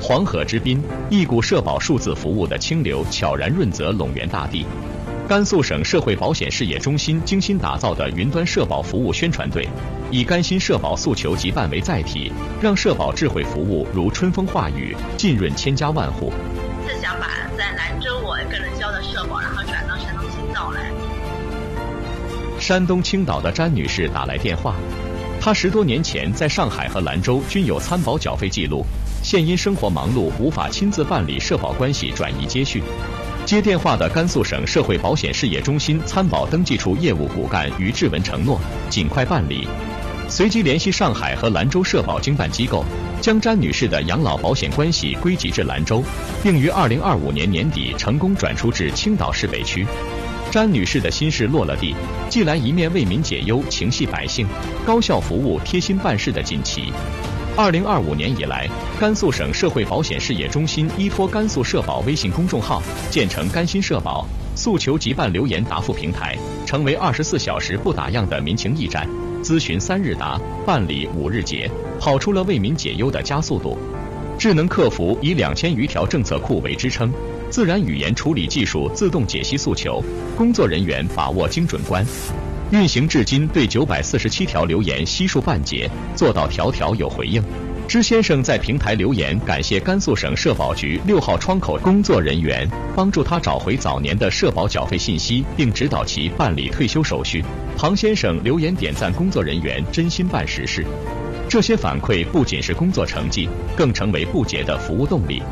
黄河之滨，一股社保数字服务的清流悄然润泽陇源大地。甘肃省社会保险事业中心精心打造的云端社保服务宣传队，以甘心社保诉求急办为载体，让社保智慧服务如春风化雨，浸润千家万户。 是想把在兰州我个人交的社保，然后转到山东青岛来。 山东青岛的詹女士打来电话，她10多年前在上海和兰州均有参保缴费记录，现因生活忙碌无法亲自办理社保关系转移接续。接电话的甘肃省社会保险事业中心参保登记处业务骨干于志文承诺尽快办理，随即联系上海和兰州社保经办机构，将詹女士的养老保险关系归集至兰州，并于2025年年底成功转出至青岛市北区。詹女士的心事落了地，既来一面为民解忧、情系百姓，高效服务、贴心办事的锦旗。2025年以来，甘肃省社会保险事业中心依托甘肃社保微信公众号，建成甘心社保诉求急办留言答复平台，成为24小时不打烊的民情驿站，咨询3日答，办理5日结，跑出了为民解忧的加速度。智能客服以2000余条政策库为支撑，自然语言处理技术自动解析诉求，工作人员把握精准关。运行至今，对947条留言悉数办结，做到条条有回应。支先生在平台留言感谢甘肃省社保局6号窗口工作人员帮助他找回早年的社保缴费信息，并指导其办理退休手续。庞先生留言点赞工作人员真心办实事。这些反馈不仅是工作成绩，更成为不竭的服务动力。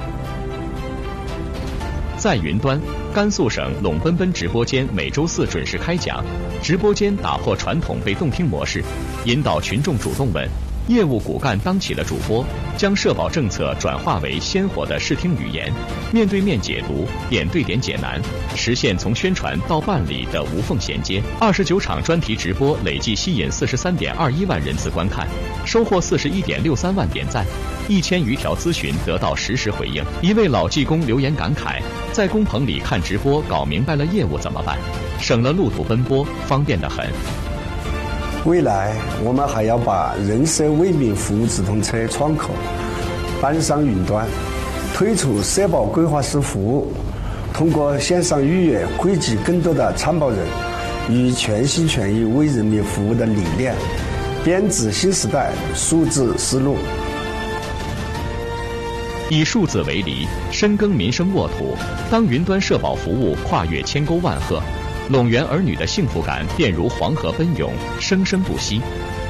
在云端，甘肃省陇奔奔直播间每周4准时开讲，直播间打破传统被动听模式，引导群众主动问。业务骨干当起了主播，将社保政策转化为鲜活的视听语言，面对面解读，点对点解难，实现从宣传到办理的无缝衔接。29场专题直播累计吸引43.21万人次观看，收获41.63万点赞，1000余条咨询得到实时回应。一位老技工留言感慨，在工棚里看直播搞明白了业务怎么办，省了路途奔波，方便得很。 未来我们还要把人社为民服务直通车窗口搬上云端，推出社保规划师服务，通过线上预约汇集更多的参保人，以全心全意为人民服务的理念，编织新时代数字思路。 以数字为犁，深耕民生沃土。当云端社保服务跨越千沟万壑，陇源儿女的幸福感便如黄河奔涌，生生不息。